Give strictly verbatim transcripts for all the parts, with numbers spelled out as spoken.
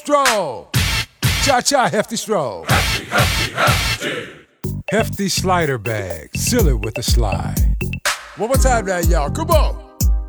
Stroll. Cha-cha, hefty stroll. Hefty, hefty, hefty. Hefty slider bag. Seal it with a slide. One more time now, y'all. Come on.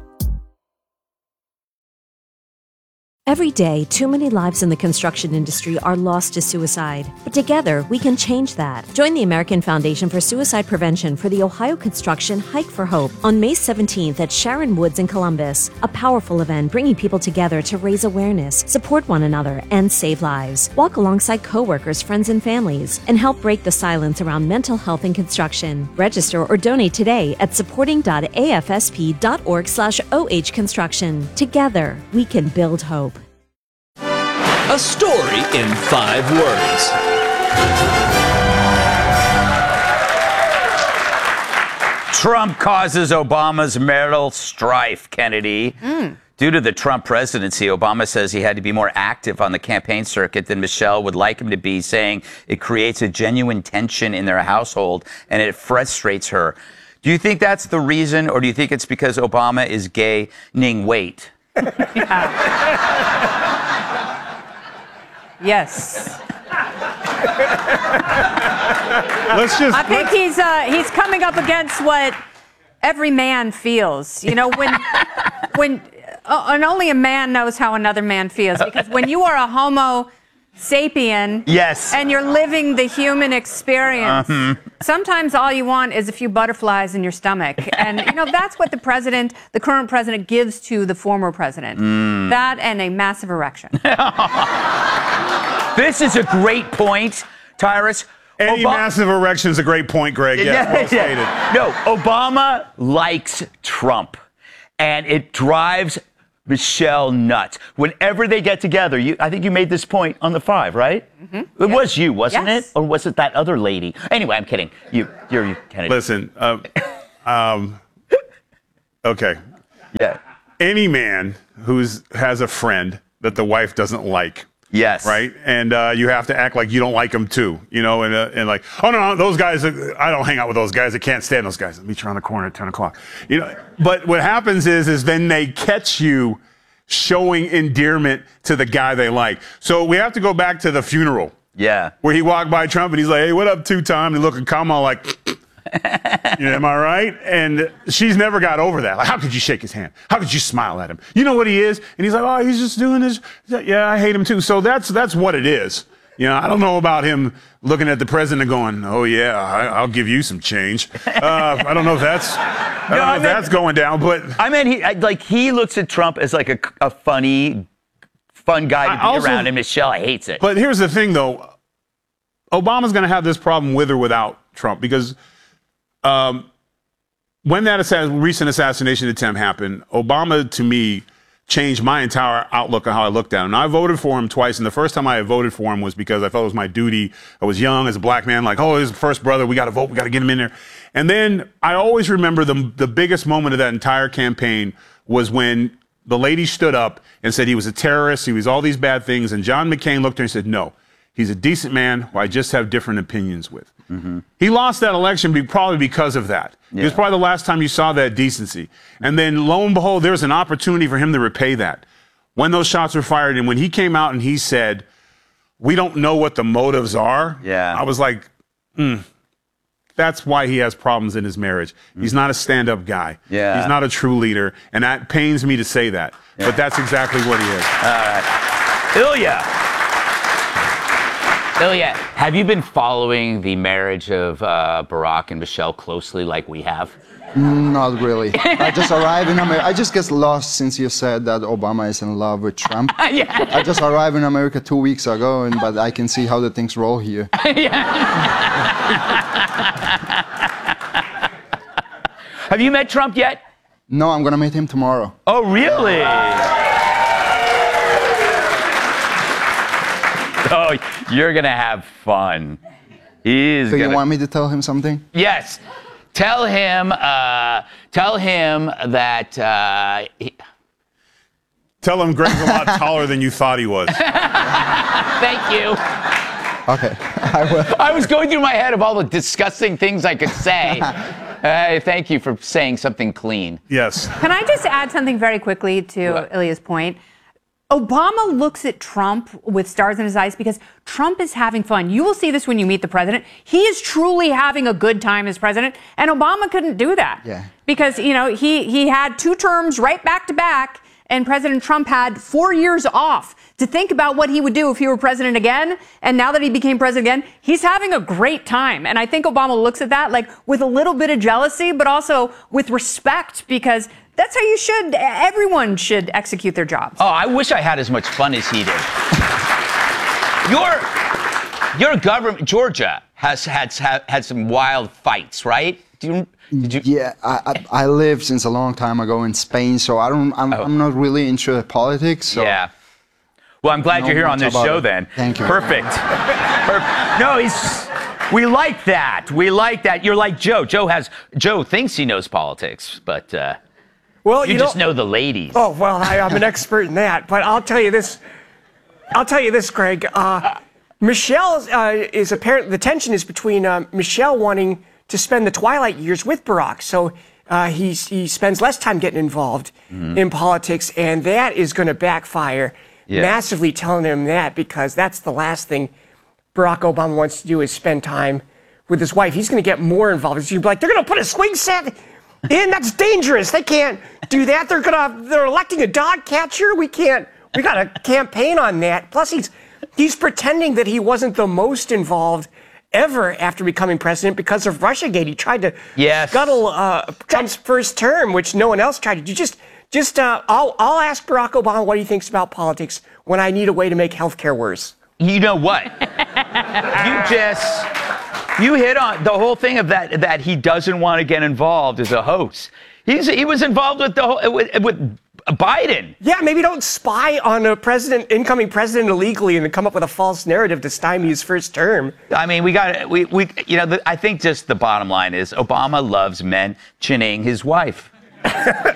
Every day, too many lives in the construction industry are lost to suicide. But together, we can change that. Join the American Foundation for Suicide Prevention for the Ohio Construction Hike for Hope on May seventeenth at Sharon Woods in Columbus. A powerful event bringing people together to raise awareness, support one another, and save lives. Walk alongside coworkers, friends, and families, and help break the silence around mental health in construction. Register or donate today at supporting.afsp.org slash OH construction. Together, we can build hope. A story in five words. Trump causes Obama's marital strife, Kennedy. Mm. Due to the Trump presidency, Obama says he had to be more active on the campaign circuit than Michelle would like him to be, saying it creates a genuine tension in their household and it frustrates her. Do you think that's the reason, or do you think it's because Obama is gaining weight? Yes. Let's just. I think he's uh, he's coming up against what every man feels. You know, when when uh, and only a man knows how another man feels, because when you are a Homo sapien, yes, and you're living the human experience, uh-huh. sometimes all you want is a few butterflies in your stomach, and you know that's what the president, the current president, gives to the former president. Mm. That and a massive erection. This is a great point, Tyrus. Any Ob- massive erection is a great point, Greg. Yes, yeah, well stated. Yeah. No, Obama likes Trump, and it drives Michelle nuts. Whenever they get together, you, I think you made this point on the five, right? Mm-hmm. It yes. was you, wasn't yes. it? Or was it that other lady? Anyway, I'm kidding. You, you're you, Kennedy. Listen, um, um, okay. Yeah. Any man who's has a friend that the wife doesn't like. Yes. Right? And uh, you have to act like you don't like them too, you know, and, uh, and like, oh, no, no, those guys, uh, I don't hang out with those guys. I can't stand those guys. I'll meet you around the corner at ten o'clock. You know, but what happens is, is then they catch you showing endearment to the guy they like. So we have to go back to the funeral. Yeah. Where he walked by Trump and he's like, hey, what up, two-time? And looking calm, all like, you know, am I right? And she's never got over that. Like, how could you shake his hand? How could you smile at him? You know what he is? And he's like, oh, he's just doing this. Yeah, I hate him too. So that's that's what it is. You know, I don't know about him looking at the president going, oh, yeah, I, I'll give you some change. Uh, I don't know if that's I don't no, know I if meant, that's going down. But I mean, he like he looks at Trump as like a, a funny, fun guy to be also, around, and Michelle hates it. But here's the thing, though. Obama's going to have this problem with or without Trump, because Um, when that assass- recent assassination attempt happened, Obama, to me, changed my entire outlook on how I looked at him. And I voted for him twice, and the first time I voted for him was because I felt it was my duty. I was young as a black man, like, oh, he's the first brother, we got to vote, we got to get him in there. And then I always remember the, the biggest moment of that entire campaign was when the lady stood up and said he was a terrorist, he was all these bad things, and John McCain looked at her and said, no, he's a decent man who I just have different opinions with. Mm-hmm. He lost that election be, probably because of that. Yeah. It was probably the last time you saw that decency. And then, lo and behold, there was an opportunity for him to repay that. When those shots were fired and when he came out and he said, we don't know what the motives are, yeah. I was like, mm, that's why he has problems in his marriage. Mm. He's not a stand-up guy. Yeah. He's not a true leader. And that pains me to say that. Yeah. But that's exactly what he is. All right. Ilya. Ilya, have you been following the marriage of uh, Barack and Michelle closely like we have? Not really. I just arrived in America. I just get lost since you said that Obama is in love with Trump. Yeah. I just arrived in America two weeks ago, and but I can see how the things roll here. Have you met Trump yet? No, I'm going to meet him tomorrow. Oh, really? Oh, you're going to have fun. He's so gonna... you want me to tell him something? Yes. Tell him, uh, tell him that... Uh, he... Tell him Greg's a lot taller than you thought he was. Thank you. Okay, I will. I was going through my head of all the disgusting things I could say. uh, thank you for saying something clean. Yes. Can I just add something very quickly to what? Ilya's point? Obama looks at Trump with stars in his eyes because Trump is having fun. You will see this when you meet the president. He is truly having a good time as president, and Obama couldn't do that. Yeah. Because, you know, he, he had two terms right back to back, and President Trump had four years off to think about what he would do if he were president again. And now that he became president again, he's having a great time. And I think Obama looks at that like with a little bit of jealousy, but also with respect, because that's how you should, everyone should execute their jobs. Oh, I wish I had as much fun as he did. Your, your government, Georgia, has had, had some wild fights, right? Do you, did you? Yeah, I, I, I lived since a long time ago in Spain, so I don't, I'm, oh. I'm not really into politics. So. Yeah. Well, I'm glad you're here on this show it. then. Thank you. Perfect. Perfect. No, he's, we like that. We like that. You're like Joe. Joe has, Joe thinks he knows politics, but, uh, Well, you, you just know, know the ladies. Oh, well, I, I'm an expert in that. But I'll tell you this. I'll tell you this, Greg. Uh, Michelle uh, is apparently, the tension is between uh, Michelle wanting to spend the twilight years with Barack. So uh, he's, he spends less time getting involved mm-hmm. in politics, and that is going to backfire yeah. massively, telling him that, because that's the last thing Barack Obama wants to do is spend time with his wife. He's going to get more involved. He's going to be like, they're going to put a swing set in, that's dangerous. They can't do that. They're gonna they're electing a dog catcher. We can't we gotta campaign on that. Plus he's he's pretending that he wasn't the most involved ever after becoming president because of Russiagate. He tried to yes. scuttle uh, Trump's first term, which no one else tried to do. Just just uh, I'll I'll ask Barack Obama what he thinks about politics when I need a way to make healthcare worse. You know what? you just You hit on the whole thing of that, that he doesn't want to get involved as a host. He's, he was involved with the whole, with, with Biden. Yeah, maybe don't spy on a president, incoming president illegally and then come up with a false narrative to stymie his first term. I mean, we got, we, we, you know, the, I think just the bottom line is Obama loves mentioning his wife.